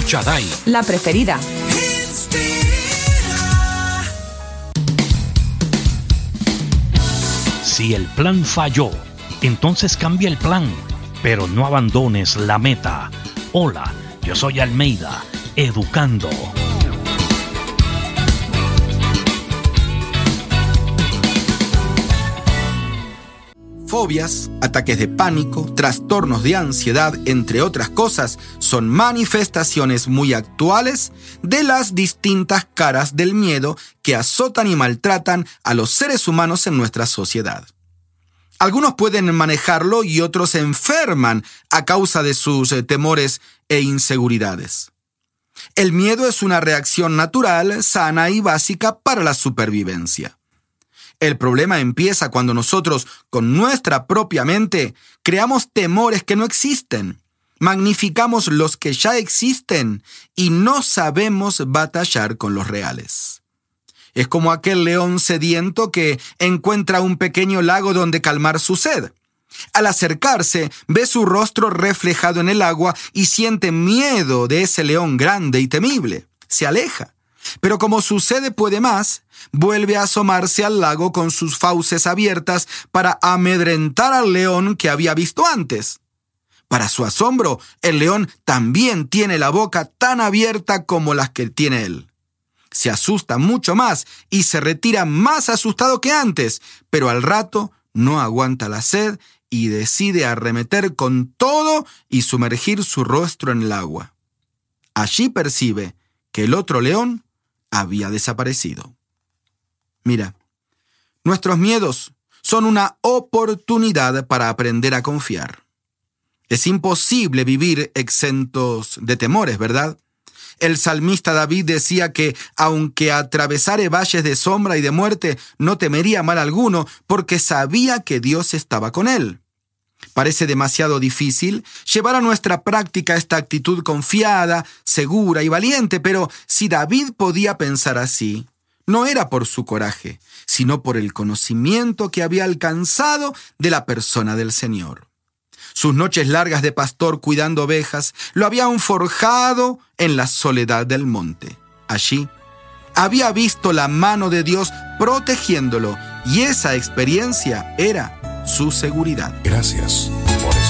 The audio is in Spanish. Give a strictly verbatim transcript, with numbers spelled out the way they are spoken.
El Shaddai, la preferida. Si el plan falló, entonces cambia el plan, pero no abandones la meta. Hola, yo soy Almeida, educando. Fobias, ataques de pánico, trastornos de ansiedad, entre otras cosas, son manifestaciones muy actuales de las distintas caras del miedo que azotan y maltratan a los seres humanos en nuestra sociedad. Algunos pueden manejarlo y otros se enferman a causa de sus eh, temores e inseguridades. El miedo es una reacción natural, sana y básica para la supervivencia. El problema empieza cuando nosotros, con nuestra propia mente, creamos temores que no existen, magnificamos los que ya existen y no sabemos batallar con los reales. Es como aquel león sediento que encuentra un pequeño lago donde calmar su sed. Al acercarse, ve su rostro reflejado en el agua y siente miedo de ese león grande y temible. Se aleja. Pero como su sed puede más, vuelve a asomarse al lago con sus fauces abiertas para amedrentar al león que había visto antes. Para su asombro, el león también tiene la boca tan abierta como las que tiene él. Se asusta mucho más y se retira más asustado que antes, pero al rato no aguanta la sed y decide arremeter con todo y sumergir su rostro en el agua. Allí percibe que el otro león había desaparecido. Mira, nuestros miedos son una oportunidad para aprender a confiar. Es imposible vivir exentos de temores, ¿verdad? El salmista David decía que, aunque atravesare valles de sombra y de muerte, no temería mal alguno, porque sabía que Dios estaba con él. Parece demasiado difícil llevar a nuestra práctica esta actitud confiada, segura y valiente, pero si David podía pensar así, no era por su coraje, sino por el conocimiento que había alcanzado de la persona del Señor. Sus noches largas de pastor cuidando ovejas lo habían forjado en la soledad del monte. Allí había visto la mano de Dios protegiéndolo y esa experiencia era su seguridad. Gracias por